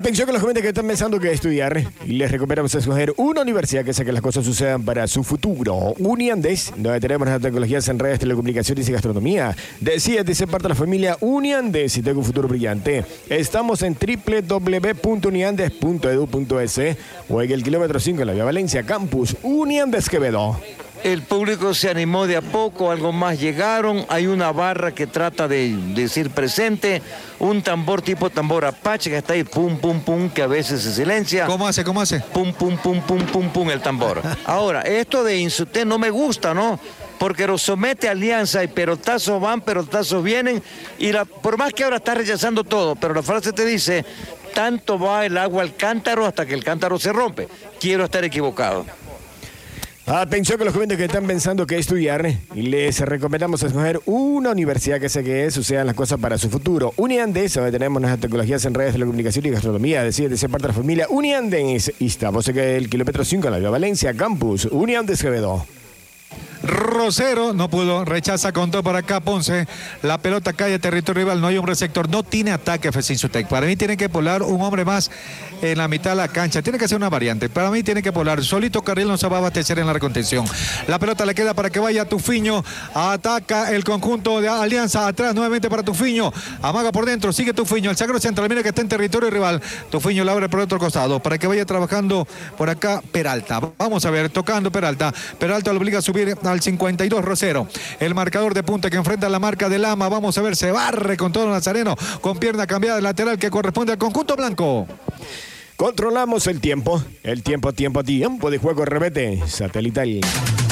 Atención con los jóvenes que están pensando que estudiar y les recomendamos escoger una universidad que hace que las cosas sucedan para su futuro. Uniandes, donde tenemos las tecnologías en redes, telecomunicaciones y gastronomía. Decídete ser parte de la familia Uniandes y tenga un futuro brillante. Estamos en www.uniandes.edu.es o en el kilómetro 5 en la Vía Valencia, Campus Uniandes Quevedo. El público se animó de a poco, algo más llegaron, hay una barra que trata de decir presente, un tambor tipo tambor Apache que está ahí, pum, pum, pum, que a veces se silencia. ¿Cómo hace? Pum, pum, pum, pum, pum, pum, el tambor. Ahora, esto de Insute no me gusta, ¿no? Porque lo somete a Alianza y pelotazos van, pelotazos vienen, y por más que ahora está rechazando todo, pero la frase te dice, tanto va el agua al cántaro hasta que el cántaro se rompe. Quiero estar equivocado. Atención con los jóvenes que están pensando que estudiar y les recomendamos escoger una universidad que sé que sucedan las cosas para su futuro. Uniandes, donde tenemos las tecnologías en redes, telecomunicación y gastronomía. Decide ser parte de la familia Uniandes. Y estamos en el kilómetro 5 en la Vía Valencia, Campus Uniandes Quevedo. Rosero no pudo, rechaza con todo por acá Ponce, la pelota cae a territorio rival, no hay un receptor, no tiene ataque FC Insutec. Para mí tiene que polar un hombre más en la mitad de la cancha, tiene que hacer una variante, para mí tiene que polar, solito Carril no se va a abastecer en la recontención. La pelota le queda para que vaya Tufiño, ataca el conjunto de Alianza, atrás nuevamente para Tufiño, amaga por dentro, sigue Tufiño, el sagro central, mira que está en territorio rival, Tufiño la abre por otro costado, para que vaya trabajando por acá Peralta, vamos a ver, tocando Peralta lo obliga a subir al 52 Rosero, el marcador de punta que enfrenta la marca de Lama, vamos a ver, se barre con todo Nazareno, con pierna cambiada de lateral que corresponde al conjunto blanco. Controlamos el tiempo de juego, remete satelital.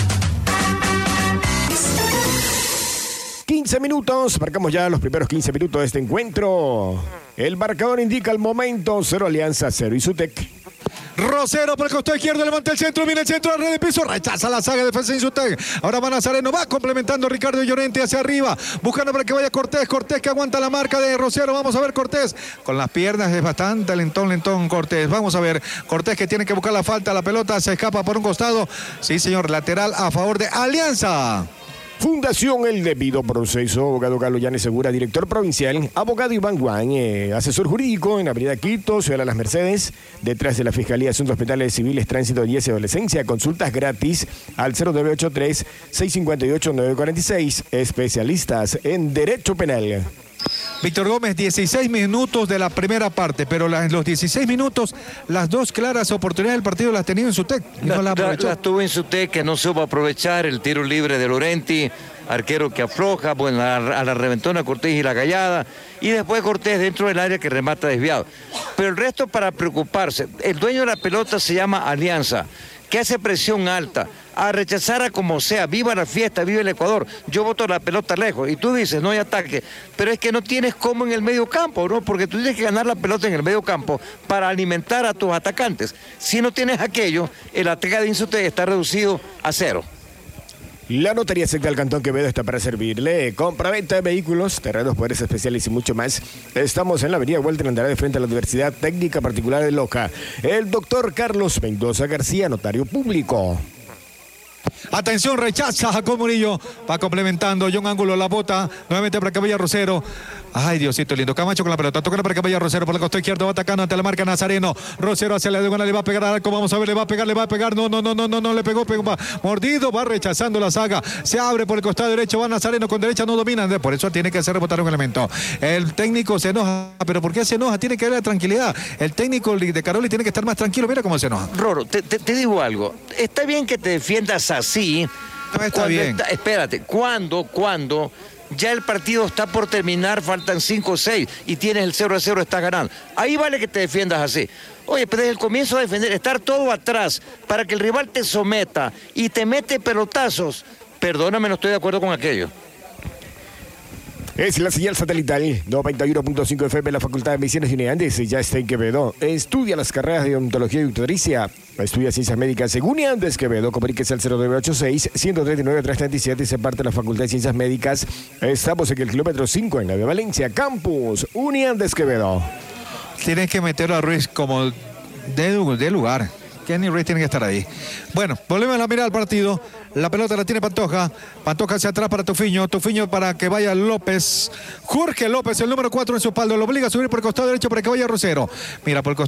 15 minutos, marcamos ya los primeros 15 minutos de este encuentro. El marcador indica el momento, 0 Alianza, 0 Insutec. Rosero por el costado izquierdo, levanta el centro, viene el centro, al red de piso, rechaza la saga de defensa Insutec. Ahora va Nazareno, va complementando Ricardo Llorente hacia arriba, buscando para que vaya Cortés que aguanta la marca de Rosero. Vamos a ver Cortés, con las piernas es bastante lentón Cortés. Vamos a ver, Cortés que tiene que buscar la falta, la pelota se escapa por un costado. Sí señor, lateral a favor de Alianza. Fundación El Debido Proceso, abogado Carlos Llanes Segura, director provincial, abogado Iván Guán, asesor jurídico en Avenida Quito, Ciudad de las Mercedes, detrás de la Fiscalía de Asuntos Penales Civiles, Tránsito, Niñez y Adolescencia. Consultas gratis al 0983-658-946, especialistas en Derecho Penal. Víctor Gómez, 16 minutos de la primera parte, pero en los 16 minutos las dos claras oportunidades del partido las tenía en Insutec. No las tuvo en Insutec, que no supo aprovechar el tiro libre de Laurenti, arquero que afloja, bueno, a la reventona Cortés y la callada, y después Cortés dentro del área que remata desviado. Pero el resto para preocuparse, el dueño de la pelota se llama Alianza, que hace presión alta, a rechazar a como sea, viva la fiesta, viva el Ecuador, yo boto la pelota lejos, y tú dices, no hay ataque, pero es que no tienes cómo en el medio campo, ¿no? Porque tú tienes que ganar la pelota en el medio campo para alimentar a tus atacantes. Si no tienes aquello, el ataque de Insutec está reducido a 0. La Notaría Secta del Cantón Quevedo está para servirle. Compra-venta de vehículos, terrenos, poderes especiales y mucho más. Estamos en la avenida Walter Andrade frente a la Universidad Técnica Particular de Loja. El doctor Carlos Mendoza García, notario público. Atención, rechaza Jacob Murillo, va complementando, John Ángulo la bota, nuevamente para que vaya Rosero. Ay, Diosito lindo, Camacho con la pelota, toca para que vaya Rosero por el costado izquierdo, va atacando ante la marca Nazareno. Rosero hacia la diagonal, le va a pegar al arco, vamos a ver, le va a pegar, no, le pegó, va mordido, va rechazando la saga, se abre por el costado derecho, va Nazareno con derecha, no domina, por eso tiene que hacer rebotar un elemento. El técnico se enoja, pero ¿por qué se enoja? Tiene que haber tranquilidad, el técnico de Caroli tiene que estar más tranquilo, mira cómo se enoja. Roro, te digo algo, está bien que te defiendas así. No está bien. Espérate, cuando ya el partido está por terminar, faltan 5 o 6 y tienes el 0-0, estás ganando. Ahí vale que te defiendas así. Oye, pero desde el comienzo de defender, estar todo atrás para que el rival te someta y te mete pelotazos, perdóname, no estoy de acuerdo con aquello. Es la señal satelital 91.5 FM, la Facultad de Medicina de Uniandes, ya está en Quevedo. Estudia las carreras de odontología y obstetricia. Estudia ciencias médicas en Uniandes Quevedo. Comuníquese al 0986-139-337 y se parte de la Facultad de Ciencias Médicas. Estamos en el kilómetro 5 en la Vía Valencia, Campus Uniandes Quevedo. Tienes que meterlo a Ruiz como de lugar. Kenny Ruiz tiene que estar ahí. Bueno, volvemos a mirar al partido. La pelota la tiene Pantoja. Pantoja hacia atrás para Tufiño. Tufiño para que vaya López. Jorge López, el número 4 en su espalda. Lo obliga a subir por el costado derecho para que vaya Rosero. Mira, por el costado